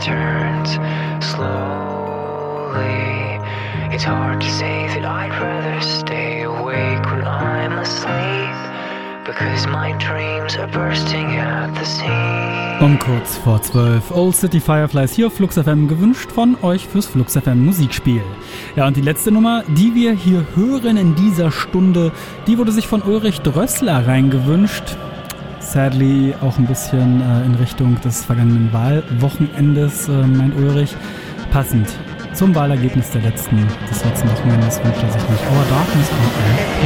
turns slowly. It's hard to say that I'd rather stay awake when I'm asleep, because my dreams are bursting at the seams. Um kurz vor 12, Old City Fireflies hier auf Flux FM, gewünscht von euch fürs Flux FM Musikspiel. Ja, und die letzte Nummer, die wir hier hören in dieser Stunde, die wurde sich von Ulrich Drössler reingewünscht. Sadly auch ein bisschen in Richtung des vergangenen Wahlwochenendes, meint Ulrich. Passend zum Wahlergebnis des letzten Wochenendes wünscht er sich nicht Our Darkness on Air.